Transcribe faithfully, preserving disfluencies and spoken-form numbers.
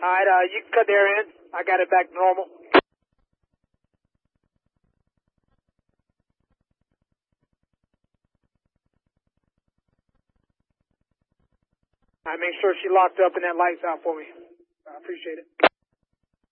right, uh, you can cut the air in. I got it back to normal. I make sure she locked up and that light's out for me. I appreciate it.